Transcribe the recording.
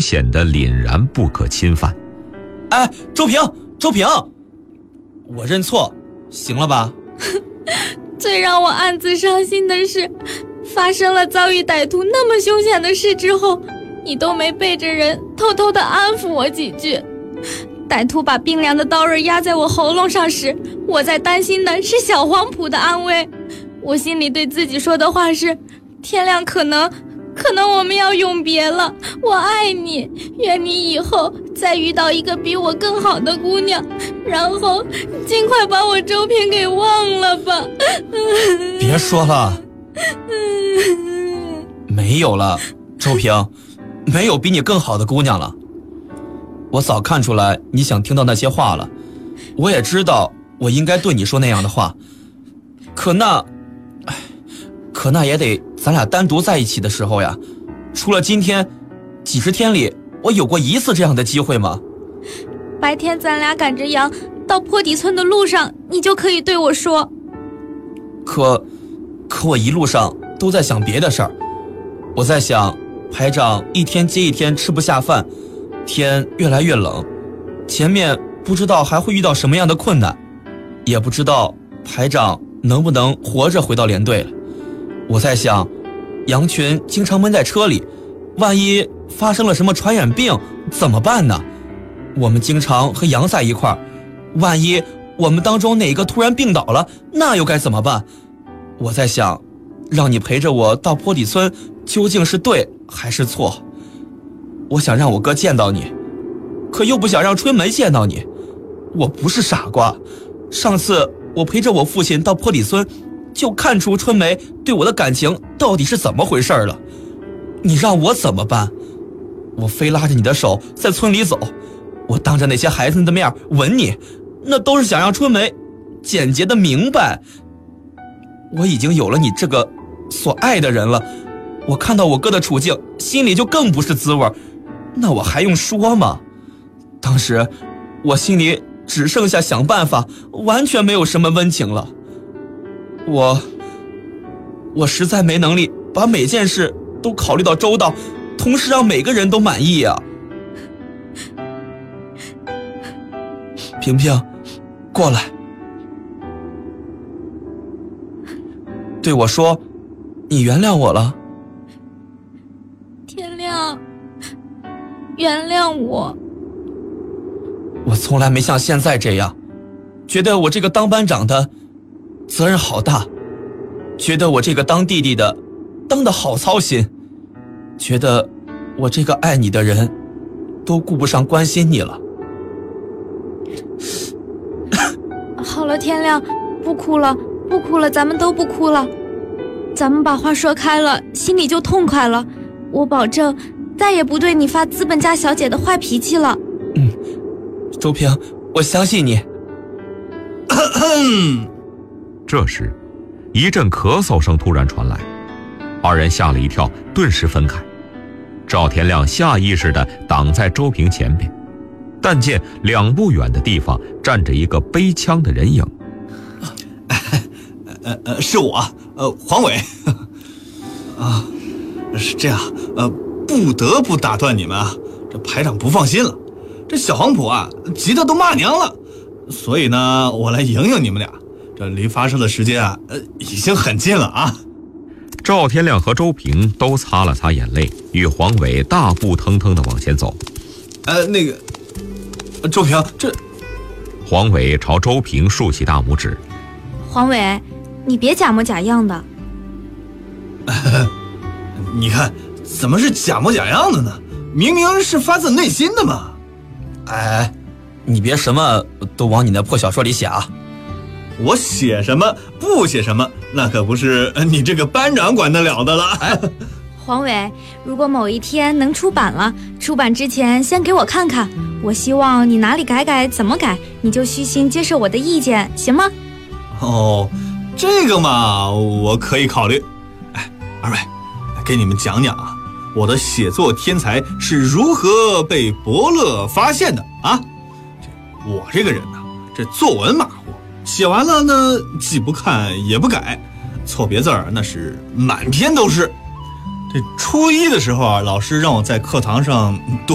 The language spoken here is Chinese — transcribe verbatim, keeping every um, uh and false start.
显得凛然不可侵犯。 哎，周平，周平，我认错，行了吧？ 最让我暗自伤心的是，发生了遭遇歹徒那么凶险的事之后，你都没背着人偷偷地安抚我几句。歹徒把冰凉的刀刃压在我喉咙上时，我在担心的是小黄埔的安危。我心里对自己说的话是，天亮可能可能我们要永别了，我爱你，愿你以后再遇到一个比我更好的姑娘，然后尽快把我周平给忘了吧。 别说了，没有了，周平，没有比你更好的姑娘了。我早看出来你想听到那些话了，我也知道我应该对你说那样的话，可那可那也得咱俩单独在一起的时候呀。除了今天，几十天里我有过一次这样的机会吗？ 白天咱俩赶着羊到坡底村的路上，你就可以对我说。 可可我一路上都在想别的事儿。我在想，排长一天接一天吃不下饭，天越来越冷，前面不知道还会遇到什么样的困难，也不知道排长能不能活着回到连队了。我在想，羊群经常闷在车里，万一发生了什么传染病怎么办呢？我们经常和羊在一块儿，万一我们当中哪个突然病倒了，那又该怎么办？我在想，让你陪着我到坡底村究竟是对还是错？我想让我哥见到你，可又不想让春梅见到你。我不是傻瓜，上次我陪着我父亲到坡底村，就看出春梅对我的感情到底是怎么回事了。你让我怎么办？我非拉着你的手在村里走，我当着那些孩子的面吻你，那都是想让春梅简洁的明白，我已经有了你这个所爱的人了。我看到我哥的处境，心里就更不是滋味，那我还用说吗？当时我心里只剩下想办法，完全没有什么温情了。我我实在没能力把每件事都考虑到周到，同时让每个人都满意啊。萍萍，过来，对我说，你原谅我了。 天亮，原谅我。 我从来没像现在这样，觉得我这个当班长的责任好大，觉得我这个当弟弟的当得好操心，觉得我这个爱你的人都顾不上关心你了。 好了，天亮，不哭了，不哭了，咱们都不哭了，咱们把话说开了，心里就痛快了。我保证再也不对你发资本家小姐的坏脾气了。 嗯，周平，我相信你。 这时一阵咳嗽声突然传来，二人吓了一跳，顿时分开。赵天亮下意识地挡在周平前边，但见两步远的地方站着一个背枪的人影。 呃呃，是我，呃，黄伟。啊，是这样，呃，不得不打断你们啊，这排长不放心了，这小黄埔啊，急得都骂娘了，所以呢，我来迎迎你们俩。这离发射的时间啊，呃，已经很近了啊。 赵天亮和周平都擦了擦眼泪，与黄伟大步腾腾地往前走。 呃，那个，周平，这…… 黄伟朝周平竖起大拇指。 黄伟，你别假模假样的。 你看，怎么是假模假样的呢？明明是发自内心的嘛。 哎，你别什么都往你那破小说里写啊。 我写什么不写什么，那可不是你这个班长管得了的了。哎， 黄伟，如果某一天能出版了，出版之前先给我看看，我希望你哪里改改怎么改，你就虚心接受我的意见，行吗？ 哦，这个嘛，我可以考虑。哎，二位，给你们讲讲啊，我的写作天才是如何被伯乐发现的啊。这我这个人呢，这作文马虎，写完了呢，既不看也不改，错别字儿那是满篇都是。这初一的时候啊，老师让我在课堂上读